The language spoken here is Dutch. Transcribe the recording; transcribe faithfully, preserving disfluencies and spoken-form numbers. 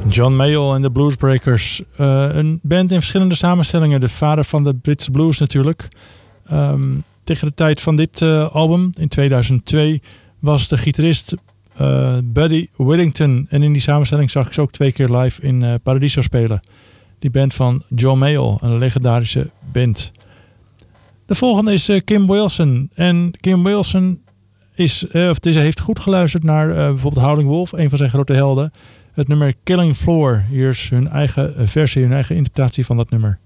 John Mayall en de Bluesbreakers. Uh, een band in verschillende samenstellingen. De vader van de Britse blues natuurlijk. Um, tegen de tijd van dit uh, album, in tweeduizend twee, was de gitarist uh, Buddy Whittington. En in die samenstelling zag ik ze ook twee keer live in uh, Paradiso spelen. Die band van John Mayall, een legendarische band. De volgende is uh, Kim Wilson. En Kim Wilson is, uh, of het is, heeft goed geluisterd naar uh, bijvoorbeeld Howling Wolf, een van zijn grote helden. Het nummer Killing Floor. Hier is hun eigen versie, hun eigen interpretatie van dat nummer.